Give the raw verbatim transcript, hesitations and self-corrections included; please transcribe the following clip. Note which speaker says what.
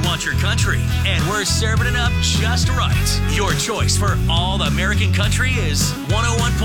Speaker 1: want your country, and we're serving it up just right. Your choice for all American country is one oh one